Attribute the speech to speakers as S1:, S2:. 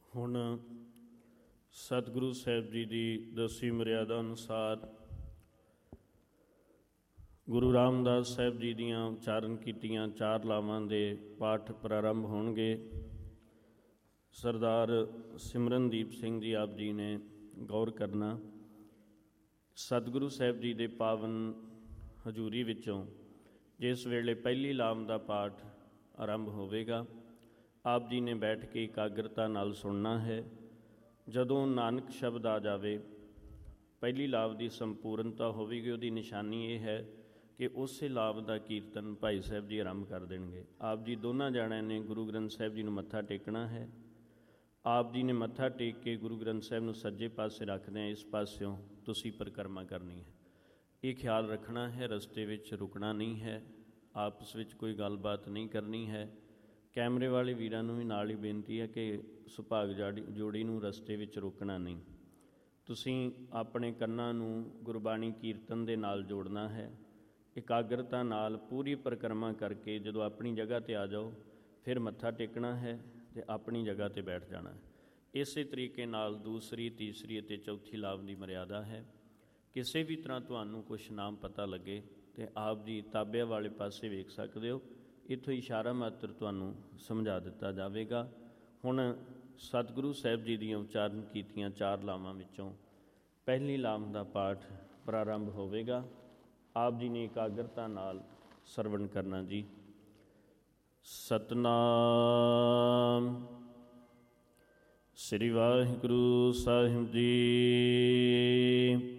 S1: ਹੁਣ ਸਤਿਗੁਰੂ ਸਾਹਿਬ ਜੀ ਦੀ ਦਸਵੀਂ ਮਰਿਆਦਾ ਅਨੁਸਾਰ ਗੁਰੂ ਰਾਮਦਾਸ ਸਾਹਿਬ ਜੀ ਦੀਆਂ ਉਚਾਰਨ ਕੀਤੀਆਂ 4 ਲਾਵਾਂ ਦੇ ਪਾਠ ਪ੍ਰਾਰੰਭ ਹੋਣਗੇ। ਸਰਦਾਰ ਸਿਮਰਨਦੀਪ ਸਿੰਘ ਜੀ ਆਪ ਜੀ ਨੇ ਗੌਰ ਕਰਨਾ। ਸਤਿਗੁਰੂ ਸਾਹਿਬ ਜੀ ਦੇ ਪਾਵਨ ਹਜ਼ੂਰੀ ਵਿੱਚੋਂ ਜਿਸ ਵੇਲੇ ਪਹਿਲੀ ਲਾਮ ਦਾ ਪਾਠ ਆਰੰਭ ਹੋਵੇਗਾ, ਆਪ ਜੀ ਨੇ ਬੈਠ ਕੇ ਇਕਾਗਰਤਾ ਨਾਲ ਸੁਣਨਾ ਹੈ। ਜਦੋਂ ਨਾਨਕ ਸ਼ਬਦ ਆ ਜਾਵੇ, ਪਹਿਲੀ ਲਾਭ ਦੀ ਸੰਪੂਰਨਤਾ ਹੋਵੇਗੀ। ਉਹਦੀ ਨਿਸ਼ਾਨੀ ਇਹ ਹੈ ਕਿ ਉਸੇ ਲਾਭ ਦਾ ਕੀਰਤਨ ਭਾਈ ਸਾਹਿਬ ਜੀ ਆਰੰਭ ਕਰ ਦੇਣਗੇ। ਆਪ ਜੀ ਦੋਨਾਂ ਜਾਣਿਆਂ ਨੇ ਗੁਰੂ ਗ੍ਰੰਥ ਸਾਹਿਬ ਜੀ ਨੂੰ ਮੱਥਾ ਟੇਕਣਾ ਹੈ। ਆਪ ਜੀ ਨੇ ਮੱਥਾ ਟੇਕ ਕੇ ਗੁਰੂ ਗ੍ਰੰਥ ਸਾਹਿਬ ਨੂੰ ਸੱਜੇ ਪਾਸੇ ਰੱਖਦਿਆਂ ਇਸ ਪਾਸਿਓਂ ਤੁਸੀਂ ਪਰਿਕਰਮਾ ਕਰਨੀ ਹੈ। ਇਹ ਖਿਆਲ ਰੱਖਣਾ ਹੈ, ਰਸਤੇ ਵਿੱਚ ਰੁਕਣਾ ਨਹੀਂ ਹੈ, ਆਪਸ ਵਿੱਚ ਕੋਈ ਗੱਲਬਾਤ ਨਹੀਂ ਕਰਨੀ ਹੈ। ਕੈਮਰੇ ਵਾਲੇ ਵੀਰਾਂ ਨੂੰ ਵੀ ਨਾਲ ਹੀ ਬੇਨਤੀ ਹੈ ਕਿ ਸੁਭਾਗ ਜੋੜੀ ਨੂੰ ਰਸਤੇ ਵਿੱਚ ਰੋਕਣਾ ਨਹੀਂ। ਤੁਸੀਂ ਆਪਣੇ ਕੰਨਾਂ ਨੂੰ ਗੁਰਬਾਣੀ ਕੀਰਤਨ ਦੇ ਨਾਲ ਜੋੜਨਾ ਹੈ। ਇਕਾਗਰਤਾ ਨਾਲ ਪੂਰੀ ਪਰਿਕਰਮਾ ਕਰਕੇ ਜਦੋਂ ਆਪਣੀ ਜਗ੍ਹਾ 'ਤੇ ਆ ਜਾਓ, ਫਿਰ ਮੱਥਾ ਟੇਕਣਾ ਹੈ ਅਤੇ ਆਪਣੀ ਜਗ੍ਹਾ 'ਤੇ ਬੈਠ ਜਾਣਾ ਹੈ। ਇਸੇ ਤਰੀਕੇ ਨਾਲ ਦੂਸਰੀ, ਤੀਸਰੀ ਅਤੇ ਚੌਥੀ ਲਾਭ ਦੀ ਮਰਿਆਦਾ ਹੈ। ਕਿਸੇ ਵੀ ਤਰ੍ਹਾਂ ਤੁਹਾਨੂੰ ਕੁਛ ਨਾਮ ਪਤਾ ਲੱਗੇ ਅਤੇ ਆਪ ਜੀ ਤਾਬਿਆਂ ਵਾਲੇ ਪਾਸੇ ਵੇਖ ਸਕਦੇ ਹੋ। ਇੱਥੋਂ ਇਸ਼ਾਰਾ ਮਾਤਰ ਤੁਹਾਨੂੰ ਸਮਝਾ ਦਿੱਤਾ ਜਾਵੇਗਾ। ਹੁਣ ਸਤਿਗੁਰੂ ਸਾਹਿਬ ਜੀ ਦੀਆਂ ਉਚਾਰਨ ਕੀਤੀਆਂ 4 ਲਾਵਾਂ ਵਿੱਚੋਂ ਪਹਿਲੀ ਲਾਮ ਦਾ ਪਾਠ ਪ੍ਰਾਰੰਭ ਹੋਵੇਗਾ। ਆਪ ਜੀ ਨੇ ਇਕਾਗਰਤਾ ਨਾਲ ਸਰਵਣ ਕਰਨਾ ਜੀ। ਸਤਨਾਮ ਸ੍ਰੀ ਵਾਹਿਗੁਰੂ ਸਾਹਿਬ ਜੀ।